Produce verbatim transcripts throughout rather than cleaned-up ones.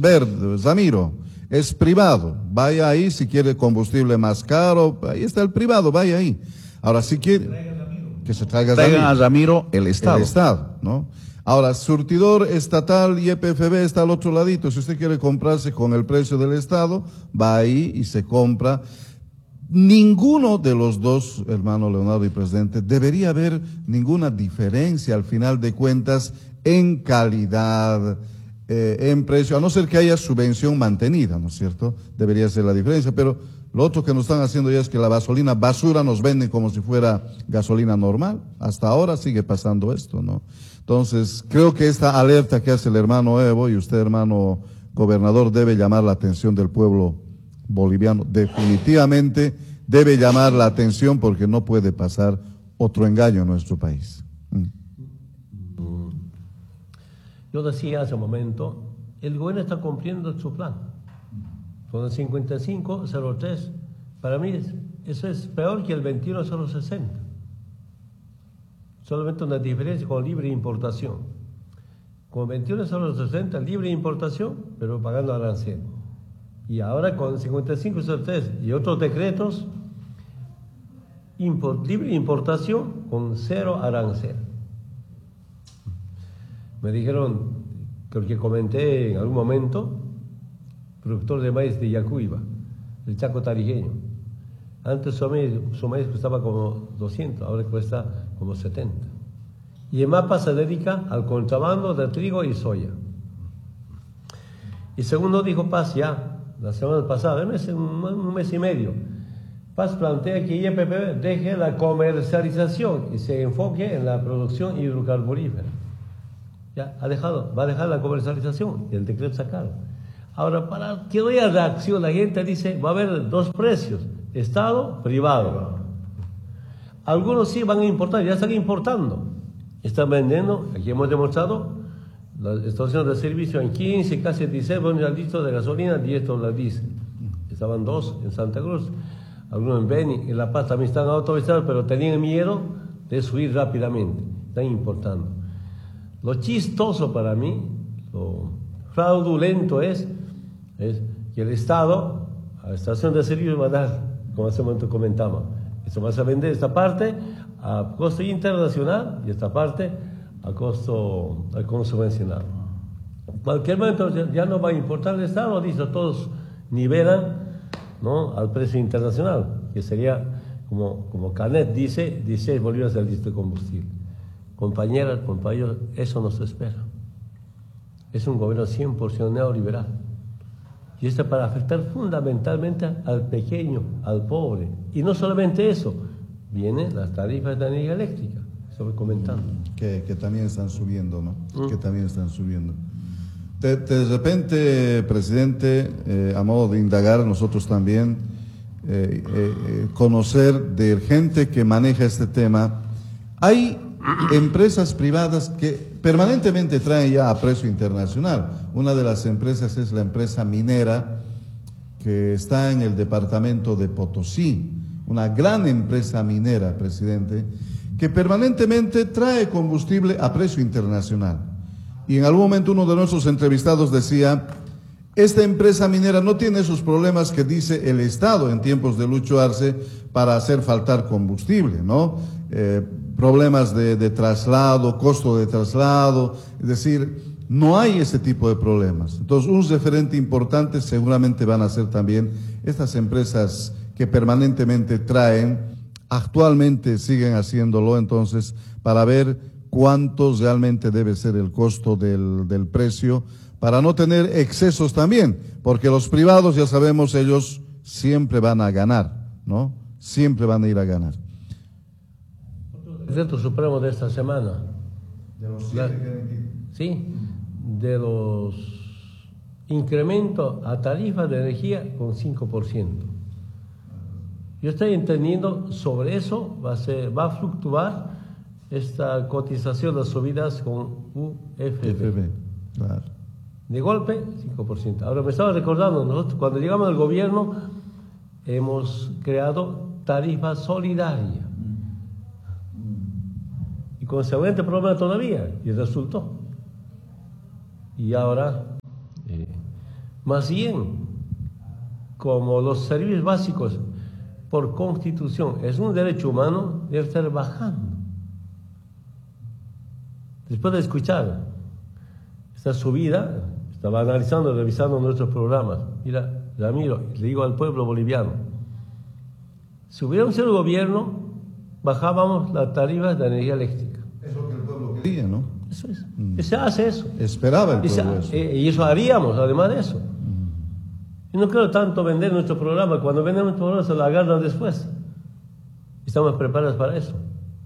verde, Ramiro, es privado. Vaya ahí si quiere combustible más caro, ahí está el privado, vaya ahí. Ahora, si quiere, que se traiga Traigan Ramiro. a Ramiro el Estado. El Estado, ¿no? Ahora, surtidor estatal y E P F B está al otro ladito. Si usted quiere comprarse con el precio del Estado, va ahí y se compra. Ninguno de los dos, hermano Leonardo y presidente, debería haber ninguna diferencia al final de cuentas en calidad, eh, en precio, a no ser que haya subvención mantenida, ¿no es cierto? Debería ser la diferencia, pero lo otro que nos están haciendo ya es que la gasolina basura nos venden como si fuera gasolina normal. Hasta ahora sigue pasando esto, ¿no? Entonces, creo que esta alerta que hace el hermano Evo y usted, hermano gobernador, debe llamar la atención del pueblo boliviano. Definitivamente debe llamar la atención porque no puede pasar otro engaño en nuestro país. Mm. Yo decía hace un momento, el gobierno está cumpliendo su plan. Con el cincuenta y cinco cero tres, para mí eso es peor que el veintiuno cero sesenta. Solamente una diferencia con libre importación. Con veintiuno cero sesenta, libre importación, pero pagando arancel. Y ahora con cincuenta y cinco cero tres y otros decretos, import, libre importación con cero arancel. Me dijeron, creo que comenté en algún momento, productor de maíz de Yacuiba, el Chaco Tarijeño. Antes su maíz, su maíz costaba como doscientos, ahora cuesta como setenta. Y el MAPA se dedica al contrabando de trigo y soya. Y segundo dijo Paz ya, la semana pasada, un mes, un mes y medio, Paz plantea que I E P P B deje la comercialización y se enfoque en la producción hidrocarburífera. Ya, ha dejado, va a dejar la comercialización y el decreto sacaron. Ahora, para que no haya reacción, la gente dice, va a haber dos precios, Estado, privado. Algunos sí van a importar, ya están importando. Están vendiendo, aquí hemos demostrado, la estación de servicio en quince, casi dieciséis dólares al litro de gasolina, diez dólares diésel. Estaban dos en Santa Cruz, algunos en Beni, en La Paz también están autorizados, pero tenían miedo de subir rápidamente, están importando. Lo chistoso para mí, lo fraudulento es, es que el Estado a la estación de servicio va a dar, como hace un momento comentamos, eso va a vender esta parte a costo internacional y esta parte a costo, a costo subvencionado. En cualquier momento ya no va a importar el Estado, dice, todos nivelan, ¿no?, al precio internacional, que sería, como, como Canet dice, dieciséis bolívares al litro de combustible. Compañeras, compañeros, eso nos espera. Es un gobierno cien por ciento neoliberal. Y esto para afectar fundamentalmente al pequeño, al pobre. Y no solamente eso, vienen las tarifas de energía eléctrica, estoy comentando. Que, que también están subiendo, ¿no? Mm. Que también están subiendo. De, de repente, presidente, eh, a modo de indagar, nosotros también, eh, eh, conocer de gente que maneja este tema. Hay empresas privadas que permanentemente traen ya a precio internacional. Una de las empresas es la empresa minera que está en el departamento de Potosí, una gran empresa minera, presidente, que permanentemente trae combustible a precio internacional. Y en algún momento uno de nuestros entrevistados decía, esta empresa minera no tiene esos problemas que dice el Estado en tiempos de Lucho Arce para hacer faltar combustible, ¿no? Eh, problemas de, de traslado, costo de traslado, es decir, no hay ese tipo de problemas. Entonces, un referente importante seguramente van a ser también estas empresas que permanentemente traen, actualmente siguen haciéndolo, entonces, para ver cuánto realmente debe ser el costo del, del precio, para no tener excesos también, porque los privados, ya sabemos, ellos siempre van a ganar, ¿no? Siempre van a ir a ganar. El decreto supremo de esta semana. De los siete que Sí, de los incrementos a tarifas de energía con cinco por ciento. Yo estoy entendiendo sobre eso, va a, ser, va a fluctuar esta cotización de subidas con U F B. Claro. De golpe, cinco por ciento. Ahora me estaba recordando, nosotros cuando llegamos al gobierno hemos creado tarifa solidaria. Y consecuente problema todavía, y resultó. Y ahora, eh, Más bien, como los servicios básicos por constitución es un derecho humano, debe estar bajando. Después de escuchar esta subida, estaba analizando, revisando nuestros programas. Mira, Ramiro, le digo al pueblo boliviano, si hubiéramos sido el gobierno, bajábamos las tarifas de energía eléctrica. Es lo que el pueblo quería, ¿no? Eso es. Mm. Se hace eso. Esperaba el y, pueblo se, eso. Y eso haríamos, además de eso. Mm. Y no quiero tanto vender nuestro programa. Cuando venden nuestro programa se lo agarran después. Estamos preparados para eso.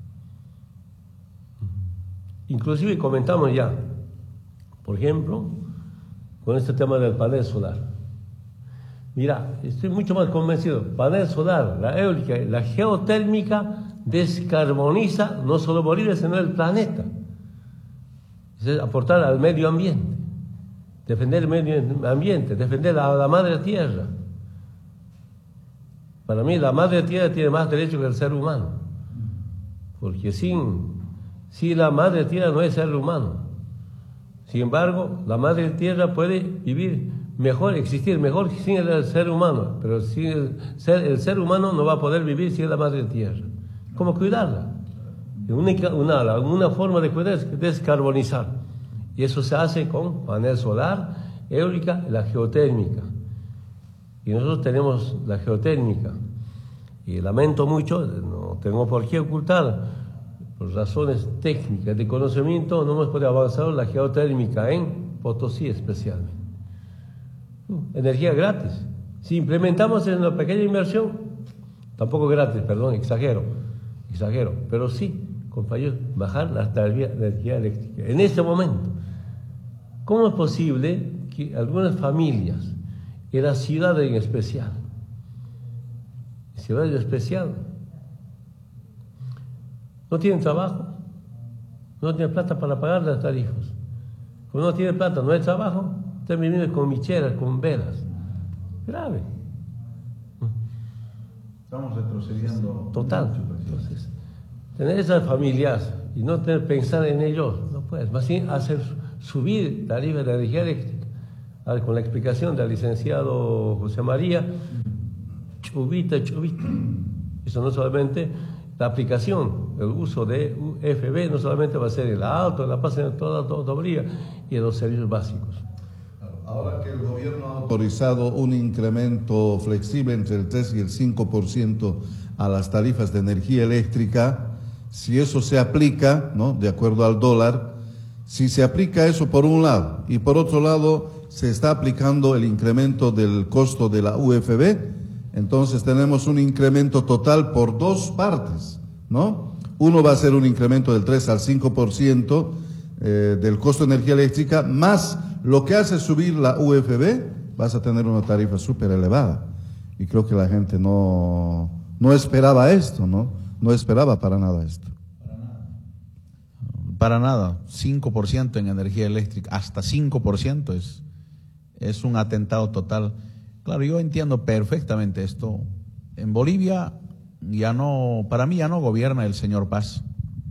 Inclusive comentamos ya, por ejemplo, con este tema del panel solar. Mira, estoy mucho más convencido. Panel solar, la eólica, la geotérmica descarboniza no solo Bolivia, sino el planeta. Es aportar al medio ambiente, defender el medio ambiente, defender a la madre tierra. Para mí la madre tierra tiene más derecho que el ser humano, porque sin, sin la madre tierra no es ser humano. Sin embargo, la madre tierra puede vivir mejor, existir mejor sin el ser humano, pero sin el ser, el ser humano no va a poder vivir sin la madre tierra. ¿Cómo cuidarla? Una, una, una forma de cuidar es descarbonizar. Y eso se hace con panel solar, eólica y la geotérmica. Y nosotros tenemos la geotérmica. Y lamento mucho, no tengo por qué ocultar, por razones técnicas de conocimiento, no hemos podido avanzar la geotérmica en Potosí especialmente. Energía gratis. Si implementamos en una pequeña inversión, tampoco gratis, perdón, exagero, exagero, pero sí, compañeros, bajar las tarifas de energía eléctrica. En este momento, ¿cómo es posible que algunas familias, en la ciudad en especial, ciudad en especial, no tienen trabajo, no tienen plata para pagar las tarifas? Cuando no tiene plata, no hay trabajo, están viviendo con micheras, con velas. Grave. Estamos retrocediendo. Total. Entonces, tener esas familias y no tener, pensar en ellos, no puedes. Más bien hacer subir la tarifa de energía eléctrica. A ver, con la explicación del licenciado José María, chubita, chubita. Eso no solamente la aplicación, el uso de U F B, no solamente va a ser en la auto, en la paz, en toda la autonomía y en los servicios básicos. Ahora que el gobierno ha autorizado un incremento flexible entre el tres y el cinco por ciento a las tarifas de energía eléctrica, si eso se aplica, ¿no?, de acuerdo al dólar, si se aplica eso por un lado y por otro lado se está aplicando el incremento del costo de la U F B, entonces tenemos un incremento total por dos partes, ¿no? Uno va a ser un incremento del tres al cinco por ciento eh, del costo de energía eléctrica, más lo que hace subir la U F B, vas a tener una tarifa súper elevada. Y creo que la gente no, no esperaba esto, ¿no? No esperaba para nada esto. Para nada. Para nada. cinco por ciento en energía eléctrica, hasta cinco por ciento es, es un atentado total. Claro, yo entiendo perfectamente esto. En Bolivia ya no, para mí ya no gobierna el señor Paz.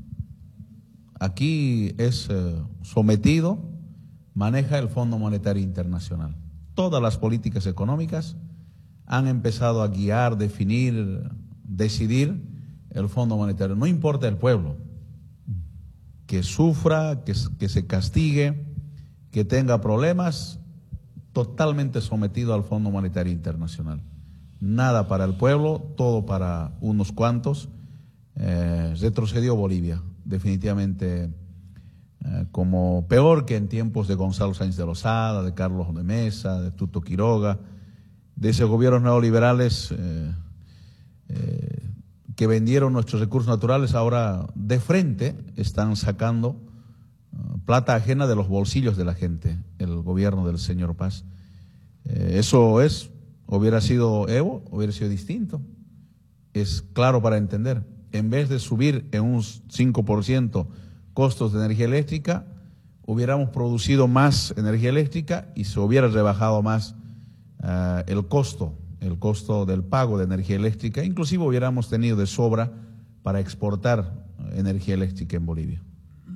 Aquí es eh, sometido, maneja el Fondo Monetario Internacional. Todas las políticas económicas han empezado a guiar, definir, decidir el Fondo Monetario. No importa el pueblo, que sufra, que, que se castigue, que tenga problemas, totalmente sometido al Fondo Monetario Internacional. Nada para el pueblo, todo para unos cuantos. Eh, retrocedió Bolivia, definitivamente. Eh, como peor que en tiempos de Gonzalo Sáenz de Lozada, de Carlos de Mesa, de Tuto Quiroga, de esos gobiernos neoliberales eh, eh, que vendieron nuestros recursos naturales, ahora de frente están sacando uh, plata ajena de los bolsillos de la gente, el gobierno del señor Paz. Eh, eso es, hubiera sido Evo, hubiera sido distinto. Es claro para entender. En vez de subir en un cinco por ciento costos de energía eléctrica, hubiéramos producido más energía eléctrica y se hubiera rebajado más uh, el costo, el costo del pago de energía eléctrica. Inclusive hubiéramos tenido de sobra para exportar energía eléctrica en Bolivia.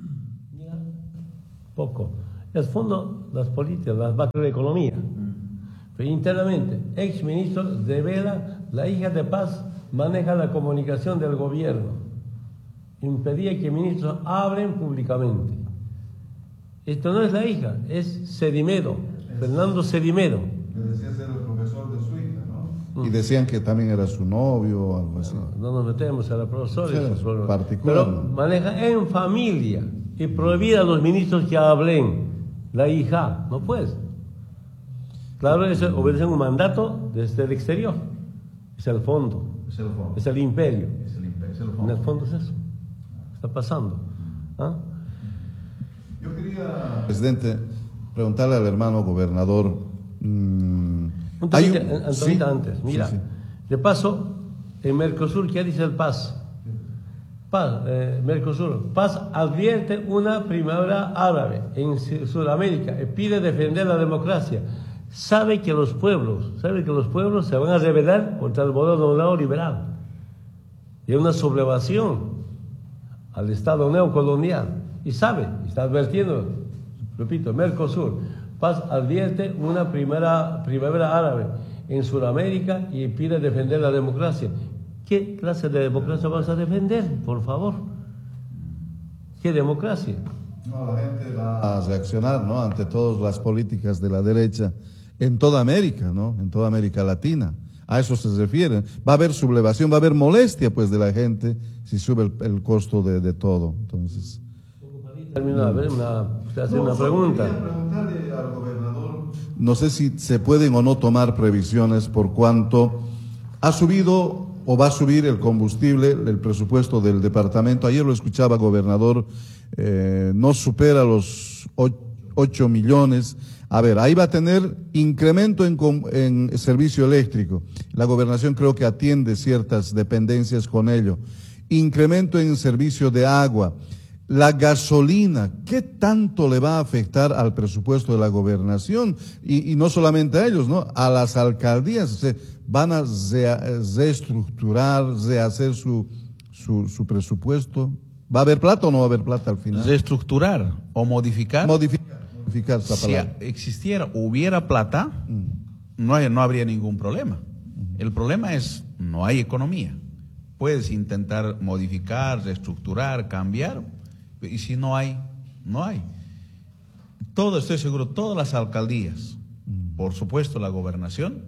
Mira, poco. El fondo, las políticas, la macroeconomía. Pero internamente, ex ministro revela, la hija de Paz maneja la comunicación del gobierno. Impedía que ministros hablen públicamente. Esto no es la hija, es Cedimedo, Fernando Cedimedo. Le decía ser el profesor de su hija, ¿no? Mm. Y decían que también era su novio o algo así. No, no nos metemos a la profesora. Sí, particular, pero ¿no? maneja en familia y prohibir a los ministros que hablen. La hija, no puede. Claro, eso obedece un mandato desde el exterior. Es el fondo. Es el fondo. Es el imperio. Es el imperio, es el fondo. En el fondo es eso. Está pasando. ¿Ah? Yo quería, presidente, preguntarle al hermano gobernador. Mmm, un temita, un, Antonita, ¿sí? Antes, mira, sí, sí. De paso, en Mercosur, ¿qué dice el Paz? Paz, eh, Mercosur, Paz advierte una primavera árabe en Sudamérica y pide defender la democracia. Sabe que los pueblos, sabe que los pueblos se van a rebelar contra el modelo neoliberal. Y hay una sublevación al Estado neocolonial. Y sabe, está advirtiendo, repito, Mercosur, Paz advierte una primera, primavera árabe en Sudamérica y pide defender la democracia. ¿Qué clase de democracia vas a defender, por favor? ¿Qué democracia? No, la gente va a reaccionar, ¿no?, ante todas las políticas de la derecha en toda América, ¿no?, en toda América Latina. A eso se refiere. Va a haber sublevación, va a haber molestia, pues, de la gente si sube el, el costo de, de todo. Entonces... Termino a ver una, usted hace no, una pregunta. Preguntarle al gobernador, no sé si se pueden o no tomar previsiones por cuanto ha subido o va a subir el combustible, el presupuesto del departamento. Ayer lo escuchaba, gobernador, eh, no supera los ocho millones. A ver, ahí va a tener incremento en, en servicio eléctrico. La gobernación creo que atiende ciertas dependencias con ello. Incremento en servicio de agua. La gasolina, ¿qué tanto le va a afectar al presupuesto de la gobernación? Y, y no solamente a ellos, ¿no?, a las alcaldías. Se van a re, reestructurar, rehacer su, su, su presupuesto. ¿Va a haber plata o no va a haber plata al final? Reestructurar o modificar. Modificar, modificar esa si palabra. existiera, hubiera plata, mm. no, hay, no habría ningún problema. Mm. El problema es, no hay economía. Puedes intentar modificar, reestructurar, cambiar. Y si no hay, no hay. Todo, estoy seguro, todas las alcaldías, mm. por supuesto la gobernación,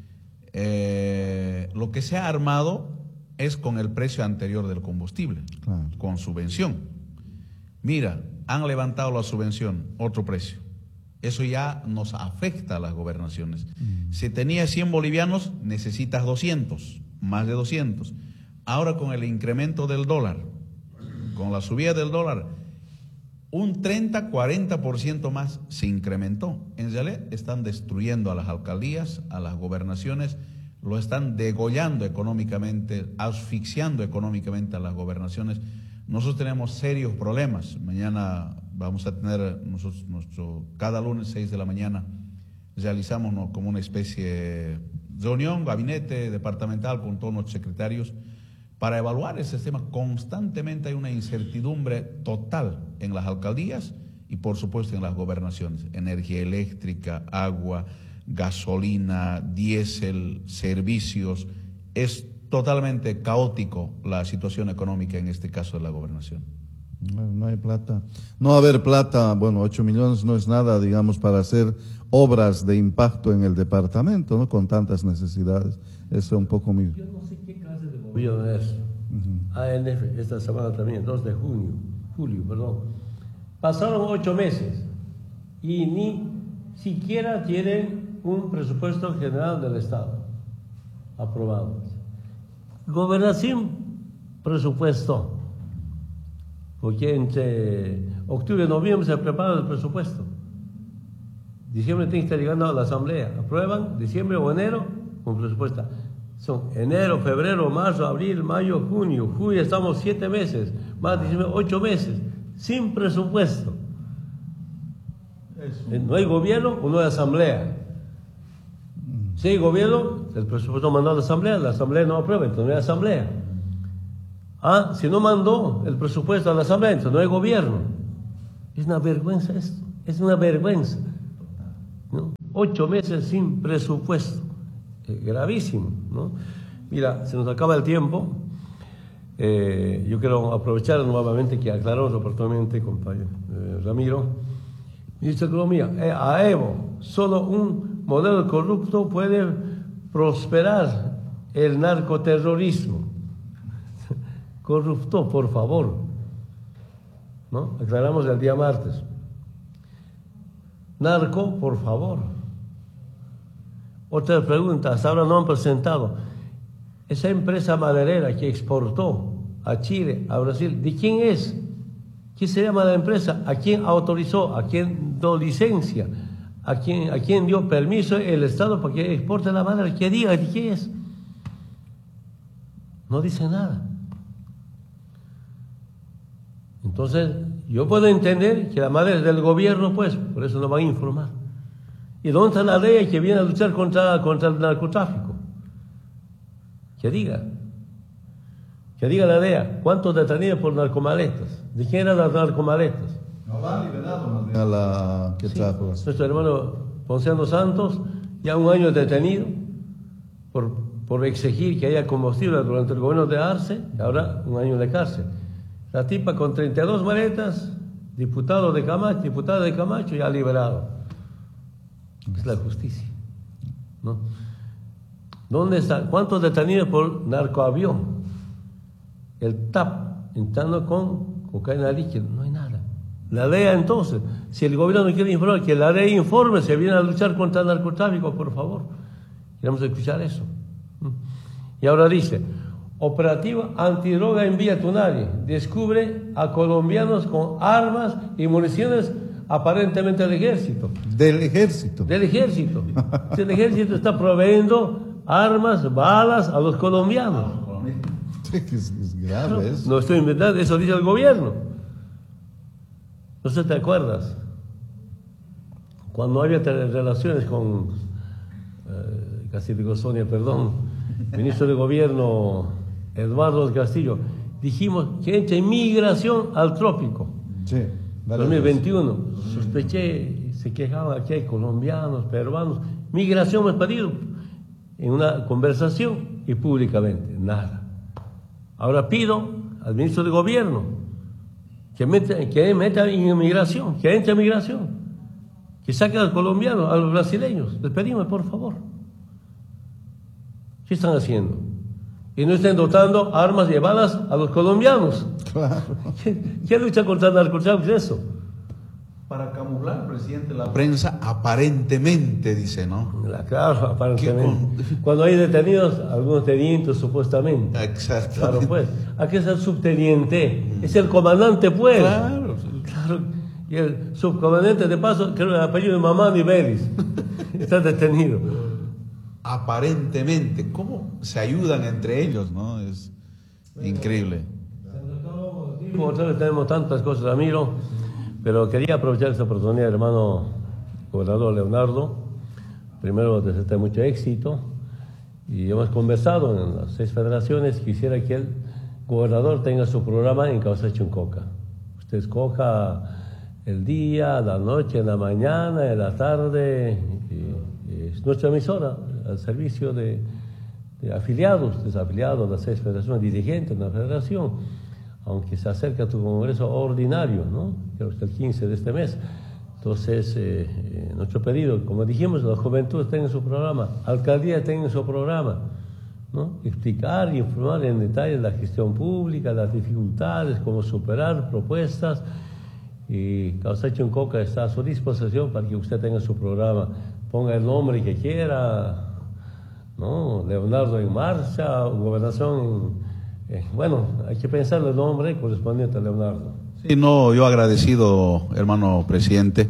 eh, lo que se ha armado es con el precio anterior del combustible, claro, con subvención. Mira, han levantado la subvención, otro precio. Eso ya nos afecta a las gobernaciones. Mm. Si tenías cien bolivianos, necesitas doscientos, más de doscientos. Ahora con el incremento del dólar, con la subida del dólar, un treinta, cuarenta por ciento más se incrementó. En realidad están destruyendo a las alcaldías, a las gobernaciones, lo están degollando económicamente, asfixiando económicamente a las gobernaciones. Nosotros tenemos serios problemas. Mañana vamos a tener, nosotros, nuestro, cada lunes seis de la mañana, realizamos, ¿no?, como una especie de reunión, gabinete departamental con todos nuestros secretarios, para evaluar el sistema. Constantemente hay una incertidumbre total en las alcaldías y por supuesto en las gobernaciones. Energía eléctrica, agua, gasolina, diésel, servicios. Es totalmente caótico la situación económica en este caso de la gobernación. No, no hay plata. No haber plata, bueno, ocho millones no es nada, digamos, para hacer obras de impacto en el departamento, ¿no?, con tantas necesidades. Eso es un poco mío. Yo no sé qué clase de gobierno es. Uh-huh. A N F, esta semana también, dos de junio, julio, perdón. Pasaron ocho meses y ni siquiera tienen un presupuesto general del Estado aprobado. Gobernación, presupuesto. Porque entre octubre y noviembre se prepara el presupuesto. Diciembre tiene que estar llegando a la asamblea. Aprueban diciembre o enero con presupuesto. Son enero, febrero, marzo, abril, mayo, junio. Julio estamos siete meses. Más diciembre, ocho meses. Sin presupuesto. Eso. No hay gobierno o no hay asamblea. Si hay gobierno, el presupuesto mandado a la asamblea, la asamblea no aprueba, entonces no hay asamblea. Ah, si no mandó el presupuesto a la asamblea, entonces no hay gobierno. Es una vergüenza esto, es una vergüenza, ¿no? ocho meses sin presupuesto. Eh, gravísimo, ¿no? Mira, se nos acaba el tiempo. Eh, yo quiero aprovechar nuevamente que aclaramos oportunamente, compañero eh, Ramiro. Ministro de Economía, eh, a Evo, solo un modelo corrupto puede prosperar el narcoterrorismo. Corrupto, por favor, ¿no? Aclaramos el día martes. Narco, por favor. Otra pregunta, hasta ahora no han presentado. Esa empresa maderera que exportó a Chile, a Brasil, ¿de quién es? ¿Qué se llama la empresa? ¿A quién autorizó? ¿A quién dio licencia? ¿A quién, a quién dio permiso el Estado para que exporte la madera? ¿Qué diga de quién es? No dice nada. Entonces, yo puedo entender que la madera es del gobierno, pues, por eso no van a informar. ¿Y dónde está la ley que viene a luchar contra, contra el narcotráfico? Que diga. Que diga la D E A, ¿cuántos detenidos por narcomaletas? ¿De quién eran las narcomaletas? No va liberado más bien a la que Sí, trajo. nuestro hermano Ponciano Santos, ya un año detenido por, por exigir que haya combustible durante el gobierno de Arce, y ahora un año de cárcel. La tipa con treinta y dos maletas, diputado de Camacho, diputada de Camacho, ya liberado. Es la justicia, ¿no? ¿Dónde está? ¿Cuántos detenidos por narcoavión? El T A P entrando con cocaína líquida, no hay nada. La D E A entonces, si el gobierno no quiere informar, que la D E A informe, se viene a luchar contra el narcotráfico, por favor. Queremos escuchar eso. Y ahora dice, operativa antidroga en Villa Tunari, descubre a colombianos con armas y municiones aparentemente del ejército. Del ejército. Del ejército. Si el ejército está proveyendo armas, balas a los colombianos. Sí, que es, es grave eso. No estoy inventando, eso dice el gobierno. ¿No sé, te acuerdas? Cuando había relaciones con, eh, casi digo Sonia, perdón, ministro de gobierno Eduardo Castillo, dijimos que entre inmigración al trópico. Sí. dos mil veintiuno, sospeché, se quejaban aquí hay colombianos, peruanos, migración hemos pedido en una conversación y públicamente, nada. Ahora pido al ministro de gobierno que meta, que meta en inmigración, que entre en migración, que saque a los colombianos, a los brasileños, les pedimos por favor. ¿Qué están haciendo? Y no estén dotando armas y balas a los colombianos. Claro. ¿Qué, qué lucha contra el narcotráfico es eso? Para camuflar, presidente, la prensa aparentemente dice, ¿no? La, claro, aparentemente. Cuando hay detenidos, algunos tenientes supuestamente. Exacto. Claro, pues. Aquí es el subteniente, es el comandante, pues. Claro. Claro. Y el subcomandante, de paso, creo que el apellido de Mamá ni Beris, está detenido. Aparentemente, ¿cómo se ayudan entre ellos, no? Es increíble. Otra vez tenemos tantas cosas, Ramiro, pero quería aprovechar esta oportunidad, hermano gobernador Leonardo. Primero, desearte mucho éxito. Y hemos conversado en las seis federaciones. Quisiera que el gobernador tenga su programa en Causa Chuncoca. Usted escoja el día, la noche, en la mañana, en la tarde. Y, y es nuestra emisora al servicio de, de afiliados, desafiliados, las seis federaciones, dirigentes de la federación. Aunque se acerca tu congreso ordinario, ¿no? Creo que es el quince de este mes. Entonces, eh, eh, nuestro pedido, como dijimos, la juventud tenga su programa, alcaldía tenga su programa, ¿no? Explicar y informar en detalle la gestión pública, las dificultades, cómo superar propuestas. Y Causa Chuncoca está a su disposición para que usted tenga su programa. Ponga el nombre que quiera, ¿no? Leonardo en marcha, gobernación en... Eh, bueno, hay que pensar el nombre correspondiente a Leonardo. Sí, no, yo agradecido, hermano presidente.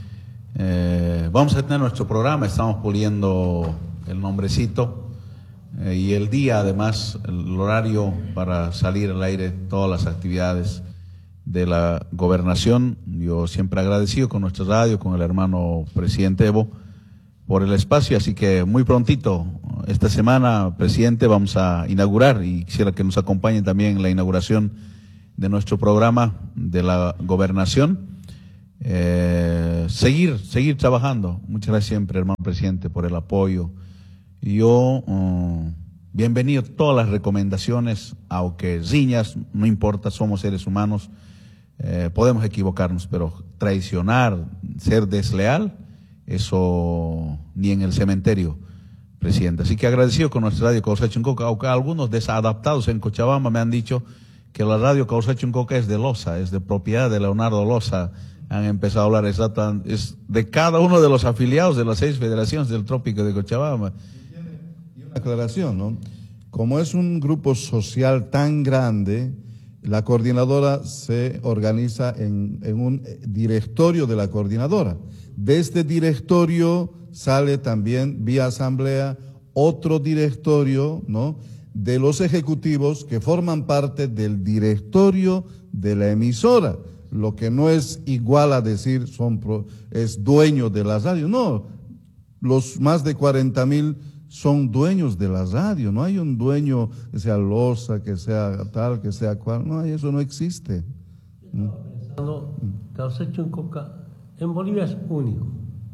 Eh, vamos a tener nuestro programa, estamos puliendo el nombrecito eh, y el día, además, el horario para salir al aire, todas las actividades de la gobernación. Yo siempre agradecido con nuestra radio, con el hermano presidente Evo, por el espacio, así que muy prontito, esta semana, presidente, vamos a inaugurar y quisiera que nos acompañen también en la inauguración de nuestro programa de la gobernación eh, seguir, seguir trabajando. Muchas gracias siempre, hermano presidente, por el apoyo. Y yo, uh, bienvenido todas las recomendaciones, aunque riñas, no importa, somos seres humanos, eh, podemos equivocarnos, pero traicionar, ser desleal, eso ni en el cementerio, presidente. Así que agradecido con nuestra radio Causacho en Coca, aunque algunos desadaptados en Cochabamba me han dicho que la radio Causacho en Coca es de Loza, es de propiedad de Leonardo Loza. Han empezado a hablar exacta, es de cada uno de los afiliados de las seis federaciones del Trópico de Cochabamba. Y una aclaración, ¿no? Como es un grupo social tan grande, la coordinadora se organiza en, en un directorio de la coordinadora. De este directorio sale también, vía asamblea, otro directorio, ¿no?, de los ejecutivos que forman parte del directorio de la emisora, lo que no es igual a decir son pro, es dueño de la radio. No, los más de cuarenta mil son dueños de la radio. No hay un dueño que sea Loza, que sea tal, que sea cual. No, eso no existe. Estaba pensando, Causacho en Coca en Bolivia es único,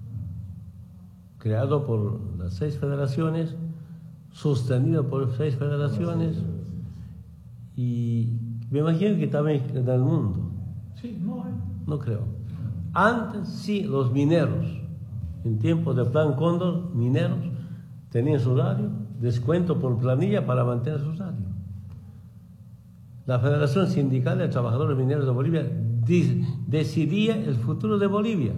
creado por las seis federaciones, sostenido por seis federaciones, y me imagino que también en el mundo. Sí, no hay. No creo. Antes sí, los mineros, en tiempos de Plan Cóndor, mineros tenían su radio, descuento por planilla para mantener su radio. La Federación Sindical de Trabajadores Mineros de Bolivia decidía el futuro de Bolivia.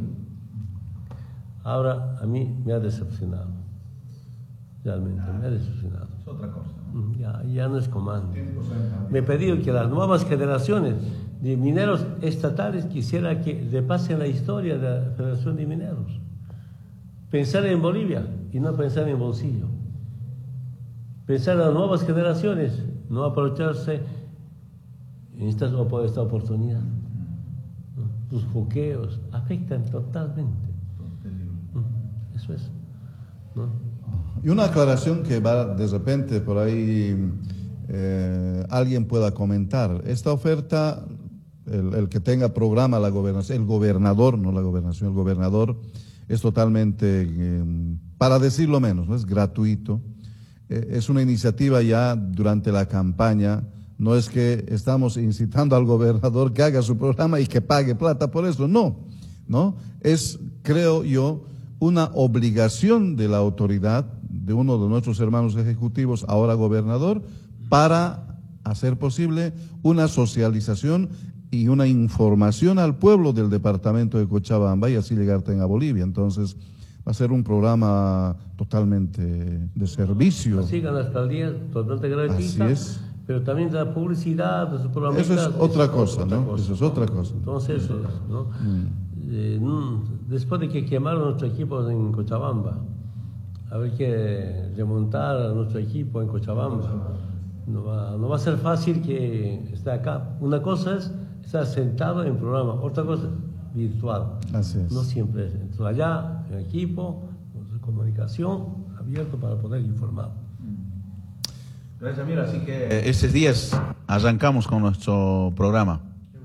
Ahora a mí me ha decepcionado, realmente me ha decepcionado. Es otra cosa, ¿no? Ya, ya no es comando. Me he pedido que las nuevas generaciones de mineros estatales quisiera que repasen la historia de la Federación de Mineros. Pensar en Bolivia y no pensar en bolsillo. Pensar en las nuevas generaciones, no aprovecharse en esta, esta oportunidad. ¿No? Los foqueos afectan totalmente. Eso es. ¿No? Y una aclaración que va de repente por ahí eh, alguien pueda comentar. Esta oferta, el, el que tenga programa la gobernación, el gobernador, no la gobernación, el gobernador, es totalmente, eh, para decirlo menos, ¿no? Es gratuito. Eh, es una iniciativa ya durante la campaña. No es que estamos incitando al gobernador que haga su programa y que pague plata por eso. No, no. Es, creo yo, una obligación de la autoridad, de uno de nuestros hermanos ejecutivos, ahora gobernador, para hacer posible una socialización y una información al pueblo del departamento de Cochabamba y así llegar a Bolivia. Entonces, va a ser un programa totalmente de servicio. Así ganan las alcaldías, totalmente gratuita. Así es. Pero también la publicidad de su programa. Eso es otra cosa, ¿no? Eso es otra cosa. Entonces, ¿no? Mm. Eh, después de que quemaron nuestro equipo en Cochabamba, haber que remontar a nuestro equipo en Cochabamba, no va, no va a ser fácil que esté acá. Una cosa es estar sentado en programa, otra cosa es virtual. Así es. No siempre es. Entonces, allá, en equipo, con comunicación, abierto para poder informar. Gracias, Amir. Así que eh, estos días arrancamos con nuestro programa.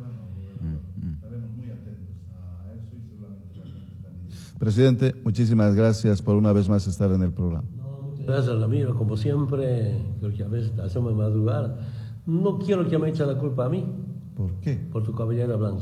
Presidente, muchísimas gracias por una vez más estar en el programa. No, muchas gracias, Ramiro. Como siempre, creo que a veces hacemos madrugar. No quiero que me eche la culpa a mí. ¿Por qué? Por tu cabellera blanca.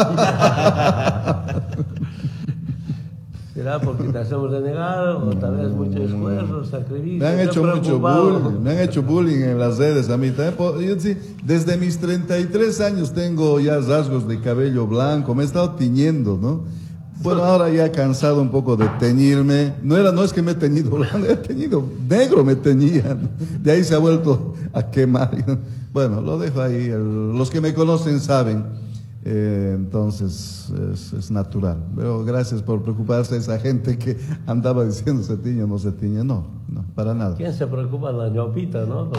¿Será porque te hacemos renegar o tal vez mucho esfuerzo, sacrificio? Me han hecho mucho bullying, me han hecho bullying en las redes a mí también. Yo, sí, desde mis treinta y tres años tengo ya rasgos de cabello blanco, me he estado tiñendo, ¿no? Bueno, ahora ya he cansado un poco de teñirme. No era, no es que me he teñido blanco, he teñido negro, me teñían. De ahí se ha vuelto a quemar. Bueno, lo dejo ahí. El, los que me conocen saben. Eh, entonces es, es natural. Pero gracias por preocuparse de esa gente que andaba diciendo se tiñe o no se tiñe. No, no, para nada. ¿Quién se preocupa? La ñopita, ¿no?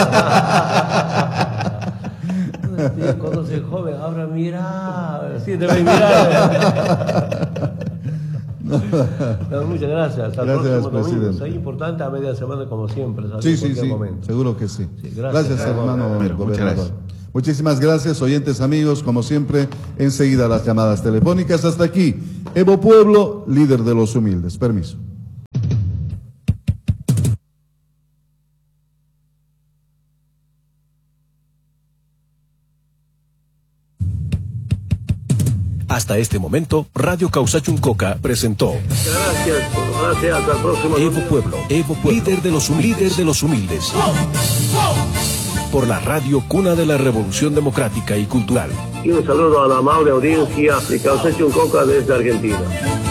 Cuando se joven, ahora mira, sí, debe mirar. No, muchas gracias. Hasta gracias, el próximo presidente. domingo. Es importante a media semana, como siempre. Sí, sí, sí, momento. Seguro que sí. Sí, gracias, gracias, hermano. Muchas gracias. Muchísimas gracias, oyentes amigos, como siempre, enseguida las llamadas telefónicas. Hasta aquí, Evo Pueblo, líder de los humildes. Permiso. Hasta este momento, Radio Causachuncoca presentó Gracias, gracias, hasta el próximo. Evo Pueblo, Evo Pueblo, líder de los humildes, líder de los humildes. Por la radio cuna de la Revolución Democrática y Cultural. Y un saludo a la amable audiencia de Causachuncoca desde Argentina.